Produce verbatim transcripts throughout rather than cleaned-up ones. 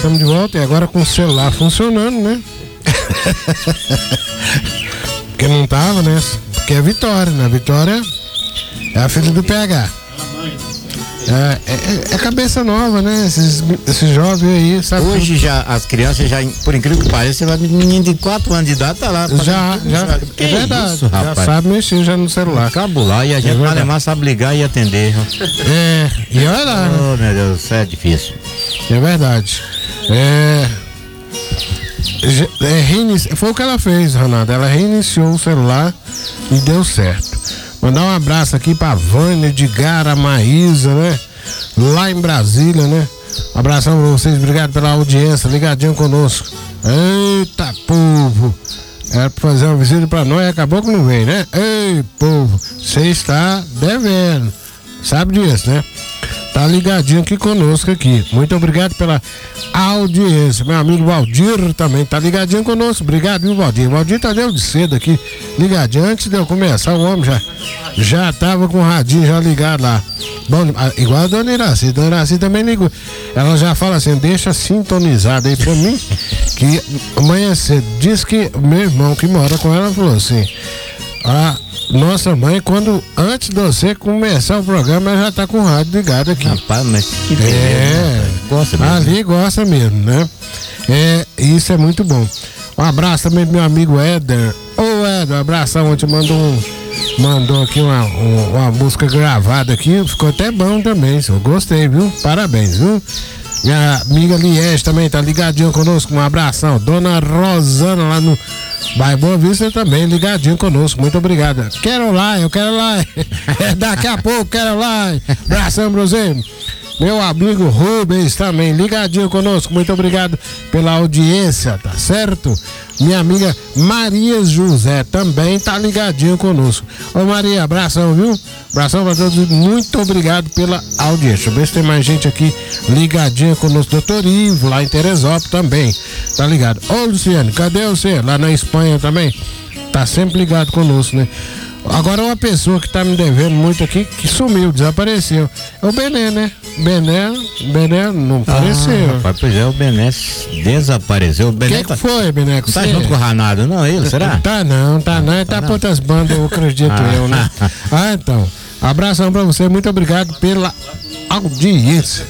estamos de volta e agora com o celular funcionando, né? Porque não tava, né? Porque é Vitória, né? Vitória é a filha do P H. É, é, é cabeça nova, né? Esses, esses jovens aí, sabe? Hoje já, as crianças já, por incrível que pareça, vai menino de quatro anos de idade tá lá. Já, já, é verdade. Isso, rapaz? Já sabe mexer já no celular. Cabular, e a gente, é Malemar, sabe ligar e atender. É, e olha lá. Oh, meu Deus, isso é difícil. É verdade. É, é reinici... Foi o que ela fez, Ronaldo. Ela reiniciou o celular e deu certo. Mandar um abraço aqui pra Vânia, Edgar, a Maísa, né? Lá em Brasília, né? Um abração pra vocês, obrigado pela audiência, ligadinho conosco. Eita, povo! Era pra fazer uma visita pra nós e acabou que não veio, né? Ei, povo, você está devendo. Sabe disso, né? Tá ligadinho aqui conosco aqui. Muito obrigado pela audiência. Meu amigo Valdir também tá ligadinho conosco. Obrigado, viu, Valdir? Valdir tá deu de cedo aqui, ligadinho. Antes de eu começar, o homem já, já tava com o radinho já ligado lá. Bom, igual a dona Iraci. A dona Iraci também ligou. Ela já fala assim, deixa sintonizado aí pra mim, que amanhã cedo. Diz que meu irmão que mora com ela falou assim, a nossa mãe, quando antes de você começar o programa, ela já tá com o rádio ligado aqui. Rapaz, mas que beleza, é, rapaz. Gosta mesmo. Ali gosta mesmo, né? É, isso é muito bom. Um abraço também pro meu amigo Éder. Ô Éder, um abração, ontem mandou um, mandou aqui uma, um, uma música gravada aqui, ficou até bom também, eu gostei, viu? Parabéns, viu? Minha amiga Liege também tá ligadinha conosco, um abração. Dona Rosana lá no bairro Boa Vista também, ligadinho conosco, muito obrigado. Quero lá, eu quero lá. Daqui a pouco, quero lá. Abração pra você. Meu amigo Rubens também, ligadinho conosco, muito obrigado pela audiência, tá certo? Minha amiga Maria José também tá ligadinho conosco. Ô Maria, abração, viu? Abração pra todos, muito obrigado pela audiência. Deixa eu ver se tem mais gente aqui ligadinho conosco. Doutor Ivo, lá em Teresópolis também, tá ligado? Ô Luciano, cadê você? Lá na Espanha também, tá sempre ligado conosco, né? Agora uma pessoa que tá me devendo muito aqui, que sumiu, desapareceu. É o Bené, né? Bené, Bené não apareceu. Ah, rapaz, pois é, o Bené desapareceu. O Bené que, tá, que foi, Bené? Não tá junto com o Ranado, não, ele, será? Tá não, tá não, ele tá, tá por outras bandas, eu acredito ah. eu, né? Ah, então, abração pra você, muito obrigado pela audiência.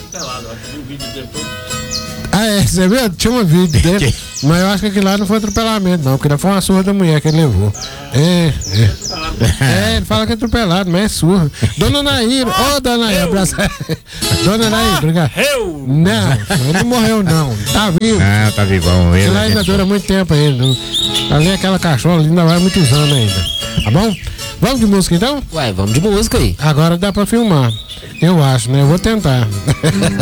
Ah, é, você viu? Tinha um vídeo dele, mas eu acho que aquilo lá não foi atropelamento, não, porque foi uma surra da mulher que ele levou. É, é. É, ele fala que é atropelado, mas é surra. Dona Nair, ô oh, Dona Nair, abraço. Dona Nair, obrigado. Morreu! Não, ele não morreu, não, tá vivo. Não, tá vivão. Ele ainda dura muito tempo ainda. Ali aquela cachorra ainda vai muitos anos ainda. Tá bom? Vamos de música então? Ué, vamos de música aí. Agora dá pra filmar. Eu acho, né? Eu vou tentar.